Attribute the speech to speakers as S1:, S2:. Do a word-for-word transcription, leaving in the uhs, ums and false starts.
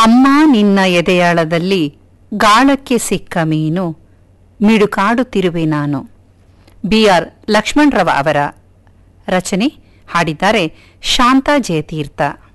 S1: ಅಮ್ಮ ನಿನ್ನ ಎದೆಯಾಳದಲ್ಲಿ ಗಾಳಕ್ಕೆ ಸಿಕ್ಕ ಮೀನು ಮಿಡುಕಾಡುತ್ತಿರುವೆ ನಾನು. ಬಿ ಆರ್ ಲಕ್ಷ್ಮಣರಾವ್ ಅವರ ರಚನೆ. ಹಾಡಿದ್ದಾರೆ ಶಾಂತಾ ಜಯತೀರ್ಥ.